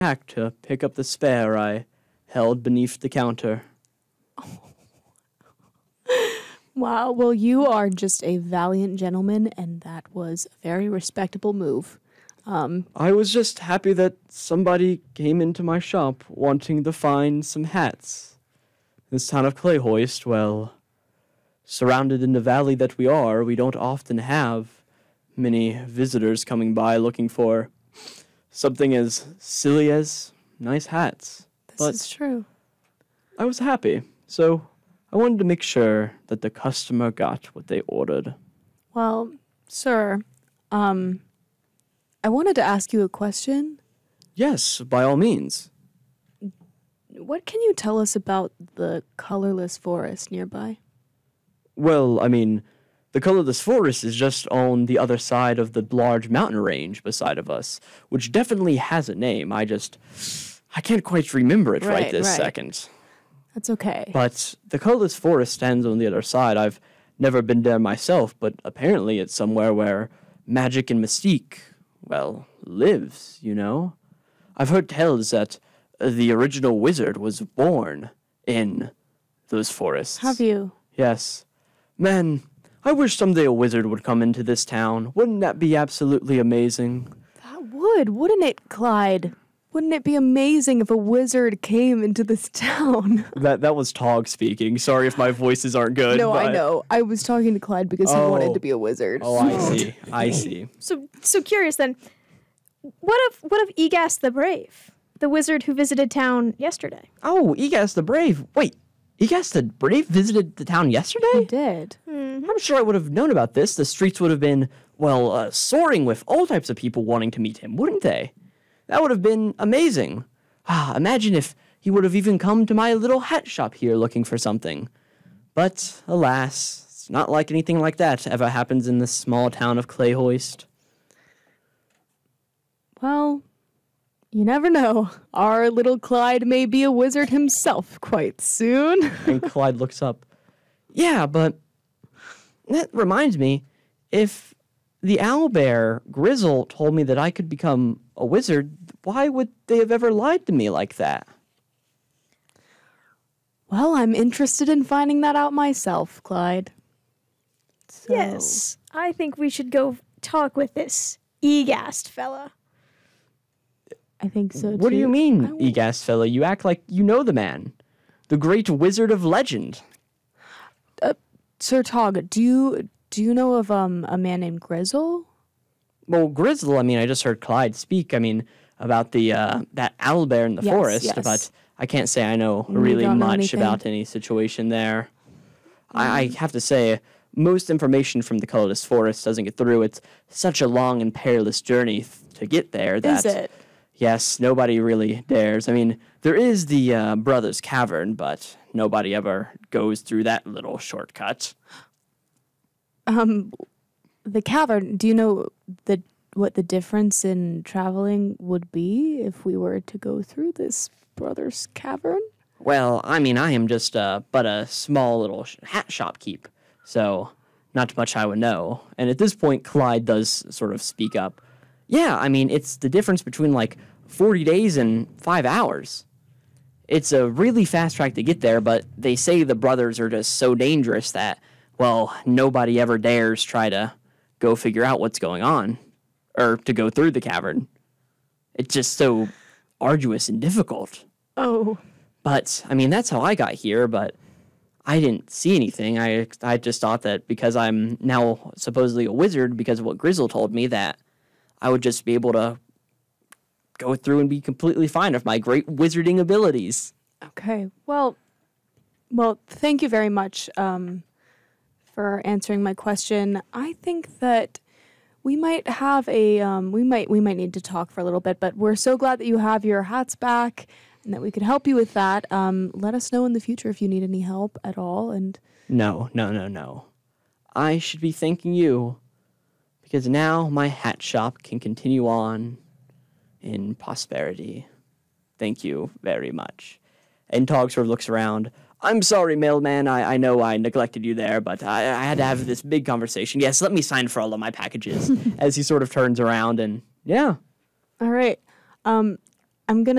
back to pick up the spare I held beneath the counter. Wow, well, you are just a valiant gentleman, and that was a very respectable move. I was just happy that somebody came into my shop wanting to find some hats. This town of Clayhoist, well, surrounded in the valley that we are, we don't often have many visitors coming by looking for something as silly as nice hats. This is true. I was happy, so I wanted to make sure that the customer got what they ordered. Well, sir, I wanted to ask you a question. Yes, by all means. What can you tell us about the colorless forest nearby? Well, I mean, the colorless forest is just on the other side of the large mountain range beside of us, which definitely has a name. I can't quite remember it right this second. That's okay. But the colorless forest stands on the other side. I've never been there myself, but apparently it's somewhere where magic and mystique, well, lives, you know? I've heard tales that the original wizard was born in those forests. Have you? Yes. Man, I wish someday a wizard would come into this town. Wouldn't that be absolutely amazing? That would, wouldn't it, Clyde? Wouldn't it be amazing if a wizard came into this town? That was Tog speaking. Sorry if my voices aren't good. No, but... I know. I was talking to Clyde because he wanted to be a wizard. Oh, I see. I see. So curious then. What of Egas the Brave, the wizard who visited town yesterday? Oh, Egas the Brave. Wait, Egas the Brave visited the town yesterday? He did. I'm sure I would have known about this. The streets would have been, well, soaring with all types of people wanting to meet him, wouldn't they? That would have been amazing. Imagine if he would have even come to my little hat shop here looking for something. But, alas, it's not like anything like that ever happens in this small town of Clayhoist. Well, you never know. Our little Clyde may be a wizard himself quite soon. And Clyde looks up. Yeah, but that reminds me, if the owlbear Grizzle told me that I could become a wizard, why would they have ever lied to me like that? Well, I'm interested in finding that out myself, Clyde. So... Yes, I think we should go talk with this Egast fella. I think so, too. What do you mean, Egast fella? You act like you know the man. The great wizard of legend. Sir Tog, do you know of a man named Grizzle? Well, Grizzle, I mean, I just heard Clyde speak, about the that owlbear in the forest, yes. but I can't say I know really much about any situation there. I have to say, most information from the colorless forest doesn't get through. It's such a long and perilous journey to get there that... Is it? Yes, nobody really dares. I mean, there is the Brothers Cavern, but nobody ever goes through that little shortcut. The cavern, do you know what the difference in traveling would be if we were to go through this Brothers Cavern? Well, I mean, I am just but a small little hat shop keep, so not much I would know. And at this point, Clyde does sort of speak up. Yeah, I mean, it's the difference between, 40 days and 5 hours. It's a really fast track to get there, but they say the brothers are just so dangerous that, well, nobody ever dares try to go figure out what's going on, or to go through the cavern. It's just so arduous and difficult. Oh. But, I mean, that's how I got here, but I didn't see anything. I just thought that because I'm now supposedly a wizard, because of what Grizzle told me, that I would just be able to go through and be completely fine with my great wizarding abilities. Okay. Well, thank you very much for answering my question. I think that we might have we might need to talk for a little bit, but we're so glad that you have your hats back and that we could help you with that. Let us know in the future if you need any help at all. And No. I should be thanking you, because now my hat shop can continue on in prosperity. Thank you very much. And Tog sort of looks around. I'm sorry, mailman. I know I neglected you there, but I had to have this big conversation. Yes, let me sign for all of my packages. As he sort of turns around and, yeah. all right. I'm gonna